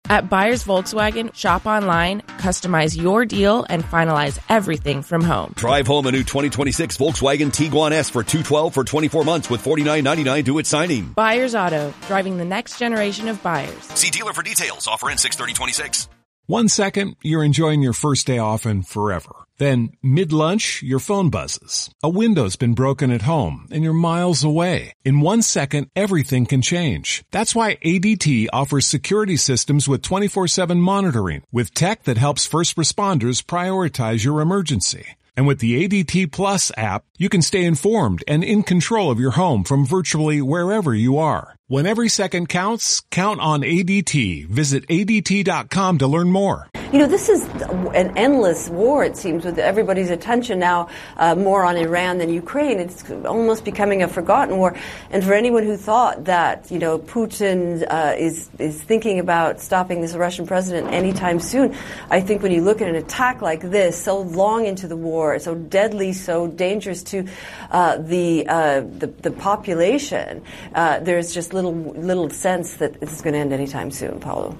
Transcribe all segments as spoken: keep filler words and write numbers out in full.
At Buyers Volkswagen, shop online, customize your deal, and finalize everything from home. Drive home a new twenty twenty-six Volkswagen Tiguan S for two hundred twelve dollars for twenty-four months with forty-nine ninety-nine due at signing. Buyers Auto, driving the next generation of buyers. See dealer for details. Offer in six thirty twenty-six. One second, you're enjoying your first day off and forever. Then, mid-lunch, your phone buzzes. A window's been broken at home, and you're miles away. In one second, everything can change. That's why A D T offers security systems with twenty-four seven monitoring, with tech that helps first responders prioritize your emergency. And with the A D T Plus app, you can stay informed and in control of your home from virtually wherever you are. When every second counts, count on A D T. Visit A D T dot com to learn more. You know, this is an endless war, it seems, with everybody's attention now uh, more on Iran than Ukraine. It's almost becoming a forgotten war. And for anyone who thought that, you know, Putin uh, is, is thinking about stopping this Russian president anytime soon, I think when you look at an attack like this, so long into the war, so deadly, so dangerous to uh, the, uh, the the population, uh, there's just little little sense that this is going to end anytime soon, Paulo.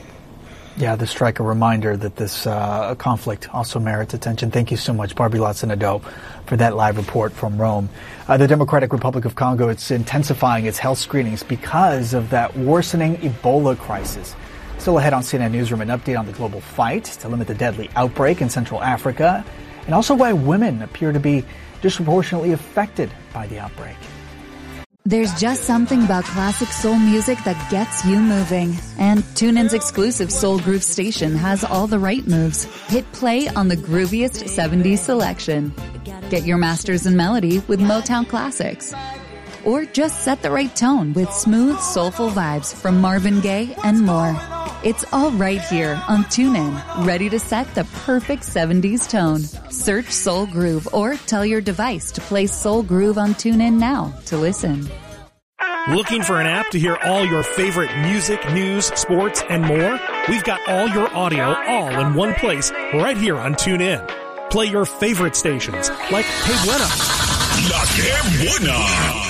Yeah, the striker reminder that this uh, conflict also merits attention. Thank you so much, Barbie Latz-Nadeau, for that live report from Rome. Uh, the Democratic Republic of Congo, it's intensifying its health screenings because of that worsening Ebola crisis. Still ahead on C N N Newsroom, an update on the global fight to limit the deadly outbreak in Central Africa, and also why women appear to be disproportionately affected by the outbreak. There's just something about classic soul music that gets you moving. And TuneIn's exclusive Soul Groove station has all the right moves. Hit play on the grooviest seventies selection. Get your masters in melody with Motown Classics. Or just set the right tone with smooth, soulful vibes from Marvin Gaye and more. It's all right here on TuneIn, ready to set the perfect seventies tone. Search Soul Groove or tell your device to play Soul Groove on TuneIn now to listen. Looking for an app to hear all your favorite music, news, sports, and more? We've got all your audio all in one place right here on TuneIn. Play your favorite stations like Hey Buena, La Que Buena,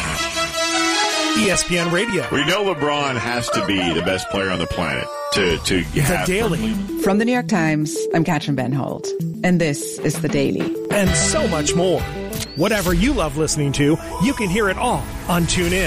E S P N Radio. We know LeBron has to be the best player on the planet to, to The Daily. From the New York Times, I'm Katrin Ben Holt, and this is The Daily. And so much more. Whatever you love listening to, you can hear it all on TuneIn.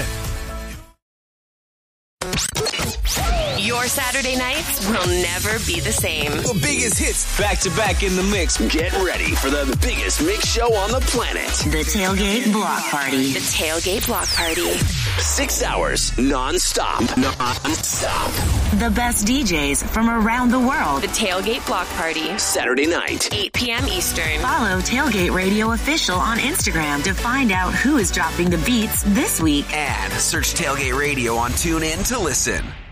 Your Saturday nights will never be the same. The biggest hits back to back in the mix. Get ready for the biggest mix show on the planet. The Tailgate Block Party. The Tailgate Block Party. Six hours non-stop. Non-stop. The best D Js from around the world. The Tailgate Block Party. Saturday night, eight p.m. Eastern. Follow Tailgate Radio Official on Instagram to find out who is dropping the beats this week. And search Tailgate Radio on TuneIn to listen.